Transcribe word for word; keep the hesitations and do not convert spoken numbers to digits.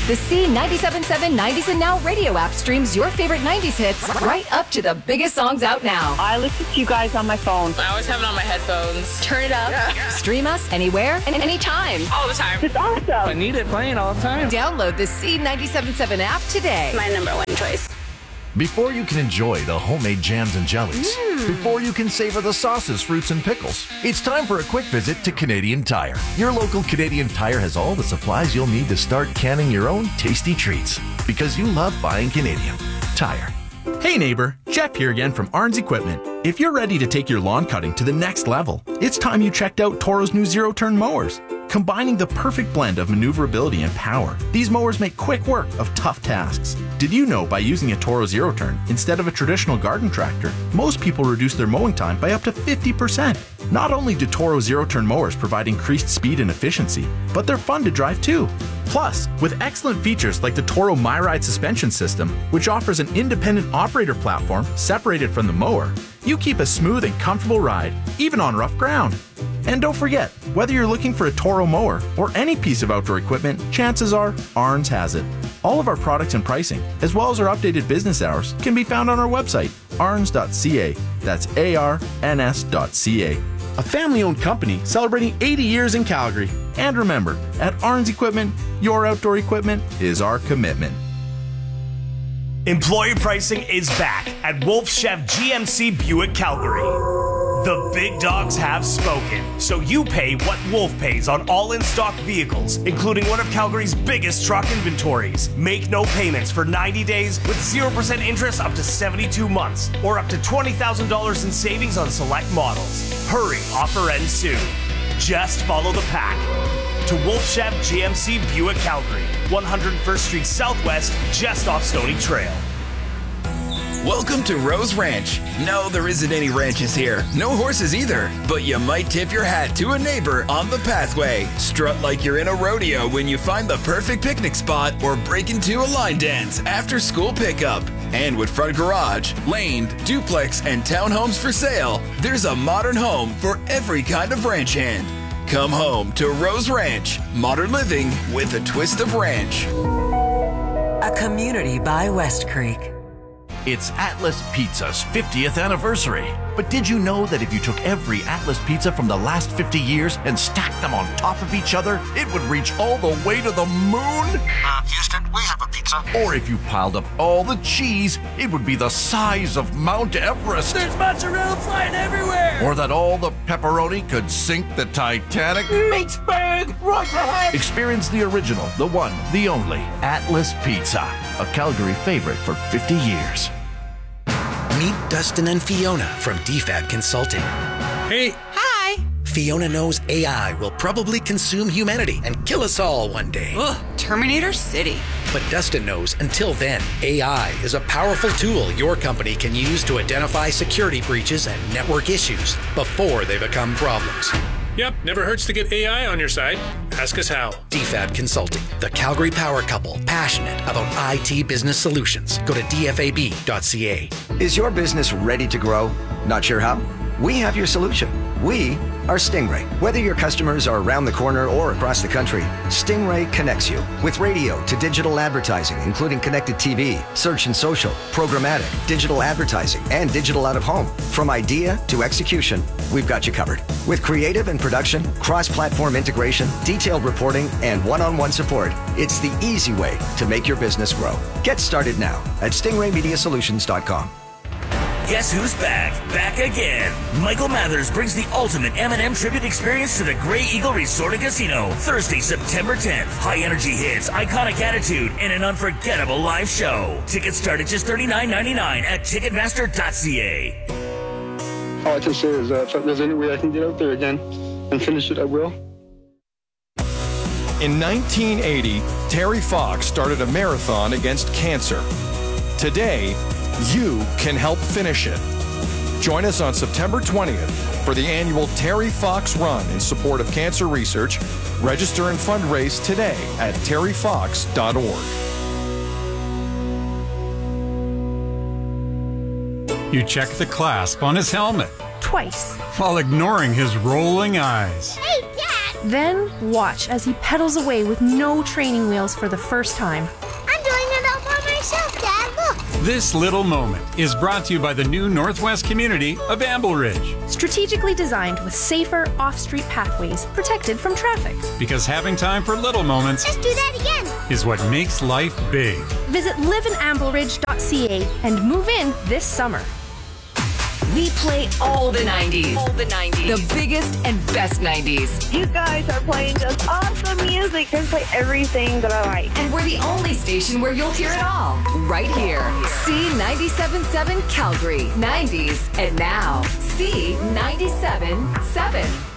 The C ninety-seven point seven nineties and Now radio app streams your favorite nineties hits right up to the biggest songs out now. I listen to you guys on my phone. I always have it on my headphones. Turn it up. Yeah. Stream us anywhere and anytime. All the time. It's awesome. I need it playing all the time. Download the C ninety-seven point seven app today. My number one choice. Before you can enjoy the homemade jams and jellies, mm. before you can savor the sauces, fruits, and pickles, it's time for a quick visit to Canadian Tire. Your local Canadian Tire has all the supplies you'll need to start canning your own tasty treats, because you love buying Canadian Tire. Hey neighbor, Jeff here again from Arns Equipment. If you're ready to take your lawn cutting to the next level, it's time you checked out Toro's new zero-turn mowers. Combining the perfect blend of maneuverability and power, these mowers make quick work of tough tasks. Did you know by using a Toro Zero Turn instead of a traditional garden tractor, most people reduce their mowing time by up to fifty percent? Not only do Toro Zero Turn mowers provide increased speed and efficiency, but they're fun to drive too. Plus, with excellent features like the Toro MyRide suspension system, which offers an independent operator platform separated from the mower, you keep a smooth and comfortable ride, even on rough ground. And don't forget, whether you're looking for a Toro mower or any piece of outdoor equipment, chances are Arns has it. All of our products and pricing, as well as our updated business hours, can be found on our website, arns dot c a. That's A R N S dot C A. A family-owned company celebrating eighty years in Calgary. And remember, at Arns Equipment, your outdoor equipment is our commitment. Employer pricing is back at Wolf Chef G M C Buick Calgary. The big dogs have spoken, so you pay what Wolf pays on all in-stock vehicles, including one of Calgary's biggest truck inventories. Make no payments for ninety days with zero percent interest up to seventy-two months, or up to twenty thousand dollars in savings on select models. Hurry, offer ends soon. Just follow the pack. To Wolf Chef G M C Buick Calgary, one hundred first Street Southwest, just off Stony Trail. Welcome to Rose Ranch. No, there isn't any ranches here. No horses either. But you might tip your hat to a neighbor on the pathway. Strut like you're in a rodeo when you find the perfect picnic spot or break into a line dance after school pickup. And with front garage, laned, duplex, and townhomes for sale, there's a modern home for every kind of ranch hand. Come home to Rose Ranch. Modern living with a twist of ranch. A community by West Creek. It's Atlas Pizza's fiftieth anniversary. But did you know that if you took every Atlas pizza from the last fifty years and stacked them on top of each other, it would reach all the way to the moon? Uh, Houston, we have a pizza. Or if you piled up all the cheese, it would be the size of Mount Everest. There's mozzarella flying everywhere. Or that all the pepperoni could sink the Titanic. Meatsburg, right ahead. Experience the original, the one, the only, Atlas Pizza. A Calgary favorite for fifty years. Meet Dustin and Fiona from D F A D Consulting. Hey. Hi. Fiona knows A I will probably consume humanity and kill us all one day. Ugh, Terminator City. But Dustin knows until then, A I is a powerful tool your company can use to identify security breaches and network issues before they become problems. Yep, never hurts to get A I on your side. Ask us how. D F A D Consulting, the Calgary power couple, passionate about I T business solutions. Go to d f a b dot c a. Is your business ready to grow? Not sure how? We have your solution. We are Stingray. Whether your customers are around the corner or across the country, Stingray connects you with radio to digital advertising, including connected T V, search and social, programmatic, digital advertising, and digital out of home. From idea to execution, we've got you covered. With creative and production, cross-platform integration, detailed reporting, and one-on-one support, it's the easy way to make your business grow. Get started now at stingray media solutions dot com. Guess who's back? Back again. Michael Mathers brings the ultimate M and M tribute experience to the Grey Eagle Resort and Casino. Thursday, September tenth. High energy hits, iconic attitude, and an unforgettable live show. Tickets start at just thirty-nine ninety-nine at ticketmaster dot c a. All I can say is uh, if there's any way I can get out there again and finish it, I will. In nineteen eighty, Terry Fox started a marathon against cancer. Today, you can help finish it. Join us on September twentieth for the annual Terry Fox Run in support of cancer research. Register and fundraise today at terry fox dot org. You check the clasp on his helmet. Twice. While ignoring his rolling eyes. Hey, Dad! Then watch as he pedals away with no training wheels for the first time. I'm doing it all by myself, Dad. Look. This little moment is brought to you by the new Northwest community of Amble Ridge. Strategically designed with safer off-street pathways protected from traffic. Because having time for little moments Let's do that again. is what makes life big. Visit live in amble ridge dot c a and move in this summer. We play all the nineties. All the nineties. The biggest and best nineties. You guys are playing just awesome music. You play everything that I like. And we're the only station where you'll hear it all. Right here. C ninety-seven point seven Calgary. nineties. And now, C ninety-seven point seven.